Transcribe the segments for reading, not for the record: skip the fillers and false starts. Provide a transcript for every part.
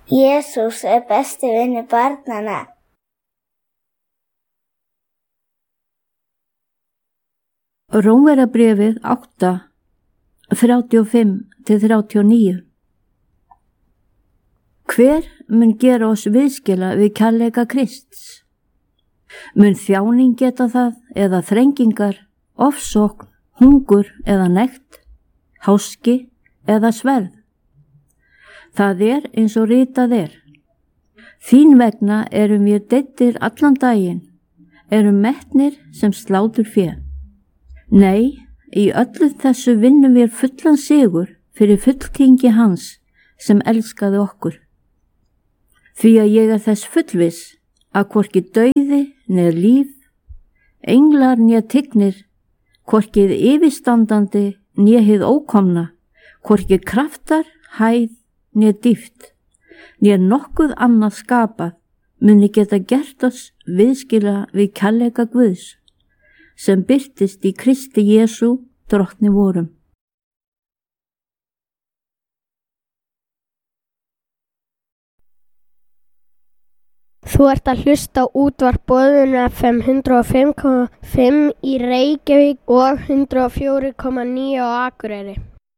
Jesús besti vinur barnanna. Rómverjabréfið 8:35-39. Hver mun gera oss viðskila við kærleika Krists? Mun þjáning geta það, eða þrengingar, ofsókn, hungur eða nekt, háski eða sverð? Það eins og ritað Þín vegna erum við deyddir allan daginn, erum metnir sem slátur fé. Nei, í öllu þessu vinnum við fullan sigur fyrir fulltingi hans sem elskaði okkur. Því að ég þess fullviss að hvorki dauði né líf, englar né tignir, hvorki yfirstandandi né hið ókomna, hvorki kraftar, hæð né dýpt, né nokkuð annað skapað muni geta gert oss viðskila við kærleika Guðs, sem birtist í Kristi Jesú drottni vorum. Þú ert að hlusta á útvarp Boðun FM 105,5 í Reykjavík og 104,9 á Akureyri.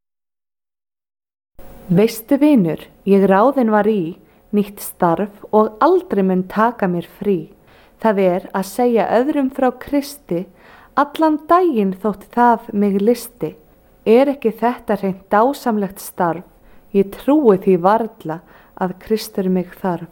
Veistu vinur, ég ráðin var í nýtt starf og aldrei mun taka mér frí. Það að segja öðrum frá Kristi, allan daginn þótt það mig listi. Ekki þetta hreint dásamlegt starf? Ég trúi því varla að Kristur mig þarf.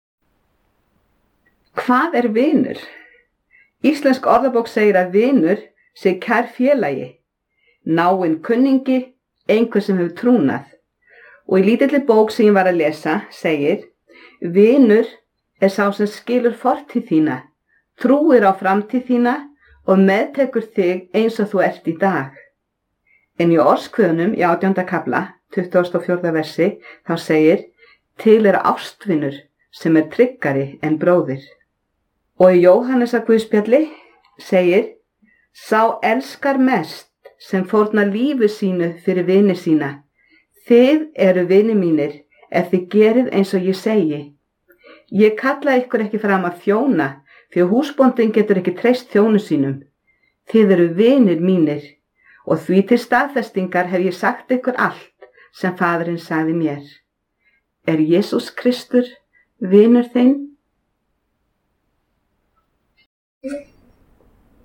Hvað vinur? Íslensk orðabók segir að vinur sé kær félagi, náinn kunningi, einhver sem hefur trúnað. Og í lítilli bók sem ég var að lesa segir: vinur sá sem skilur fortíð þína, trúir á framtíð þína og meðtekur þig eins og þú ert í dag. En í Orðskviðunum í 18. kafla, 24. versi, þá segir: til ástvinur sem tryggari en bróðir. Og í Jóhannesar Guðspjalli segir: sá elskar mest sem fórnar lífi sínu fyrir vini sína. Þið eru vinir mínir ef þið gerið eins og ég segi. Ég kalla ykkur ekki fram að þjóna, því að húsbóndinn getur ekki treyst þjónu sínum. Þið eru vinir mínir, og því til staðfestingar hef ég sagt ykkur allt sem Faðirinn sagði mér. Jesús Kristur vinur þinn?